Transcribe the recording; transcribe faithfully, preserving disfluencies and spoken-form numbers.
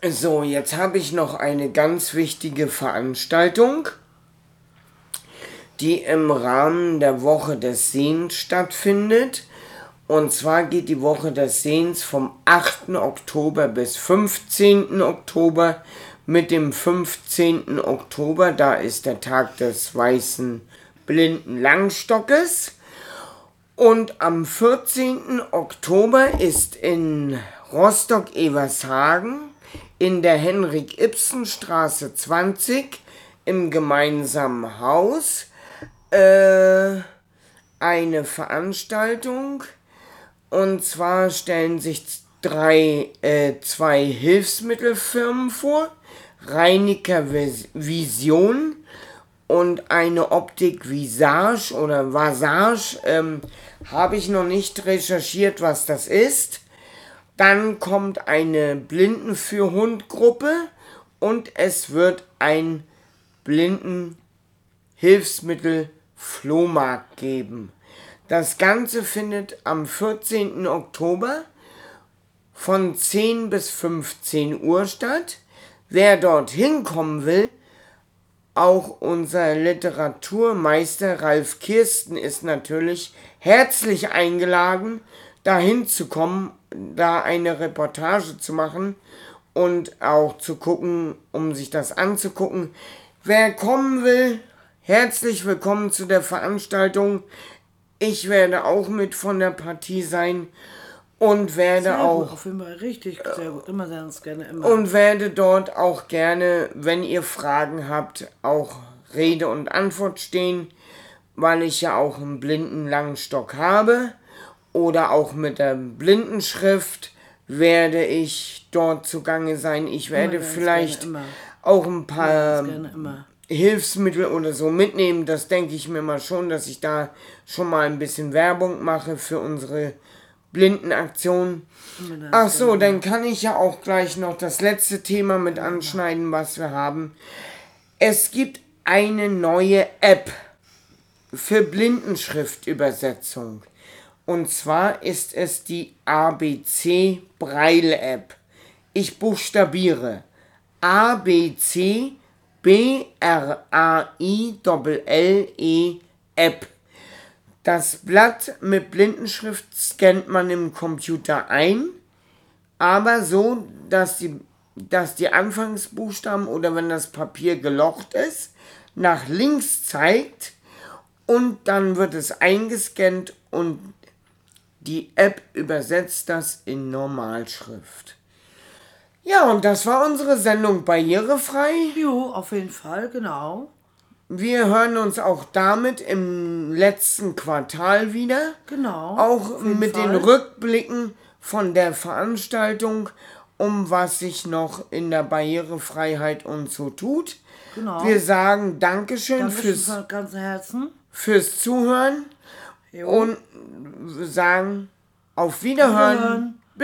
So, jetzt habe ich noch eine ganz wichtige Veranstaltung, die im Rahmen der Woche des Sehens stattfindet. Und zwar geht die Woche des Sehens vom achten Oktober bis fünfzehnten Oktober. Mit dem fünfzehnten Oktober, da ist der Tag des weißen blinden Langstockes. Und am vierzehnten Oktober ist in Rostock-Evershagen in der Henrik-Ibsen-Straße zwanzig im gemeinsamen Haus äh, eine Veranstaltung. Und zwar stellen sich drei, äh, zwei Hilfsmittelfirmen vor, Reinecker Vision und eine Optik Visage oder Visage, ähm, habe ich noch nicht recherchiert, was das ist. Dann kommt eine Blindenführhund-Gruppe und es wird ein Blindenhilfsmittel-Flohmarkt geben. Das Ganze findet am vierzehnten Oktober von zehn bis fünfzehn Uhr statt. Wer dorthin kommen will, auch unser Literaturmeister Ralf Kirsten ist natürlich herzlich eingeladen, dahin zu kommen, da eine Reportage zu machen und auch zu gucken, um sich das anzugucken. Wer kommen will, herzlich willkommen zu der Veranstaltung. Ich werde auch mit von der Partie sein und werde sehr auch gut, auf jeden Fall richtig sehr gut, immer sehr gerne immer. Und werde dort auch gerne, wenn ihr Fragen habt, auch Rede und Antwort stehen, weil ich ja auch einen blinden Langstock habe oder auch mit der Blindenschrift werde ich dort zugange sein. Ich werde Immer, vielleicht gerne, immer. auch ein paar Immer, gerne, immer. Hilfsmittel oder so mitnehmen. Das denke ich mir mal schon, dass ich da schon mal ein bisschen Werbung mache für unsere Blindenaktion. Ach so, dann kann ich ja auch gleich noch das letzte Thema mit anschneiden, was wir haben. Es gibt eine neue App für Blindenschriftübersetzung. Und zwar ist es die A B C Braille App. Ich buchstabiere A B C B R A I L L E App. Das Blatt mit Blindenschrift scannt man im Computer ein, aber so, dass die, dass die Anfangsbuchstaben oder wenn das Papier gelocht ist, nach links zeigt und dann wird es eingescannt und die App übersetzt das in Normalschrift. Ja, und das war unsere Sendung Barrierefrei. Jo, auf jeden Fall, genau. Wir hören uns auch damit im letzten Quartal wieder. Genau. Auch mit Fall. den Rückblicken von der Veranstaltung, um was sich noch in der Barrierefreiheit und so tut. Genau. Wir sagen Dankeschön, Dankeschön fürs, von ganzem Herzen. fürs Zuhören Jo. und sagen auf Wiederhören. Wiederhören.